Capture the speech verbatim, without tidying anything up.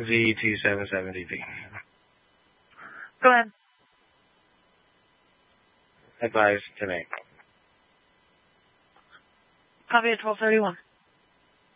Z two seven seven D P. Go ahead. Advise tonight. Copy at twelve thirty-one.